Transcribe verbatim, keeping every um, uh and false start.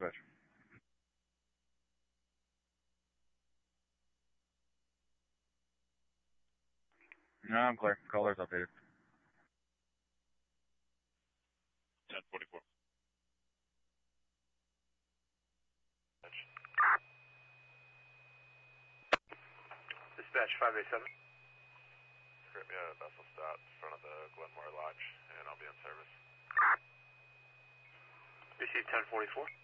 Dispatch. No, I'm clear. Caller's updated. ten forty-four. Dispatch five eight seven. Script me a vessel stop in front of the Glenmore Lodge, and I'll be in service. Receive ten forty-four.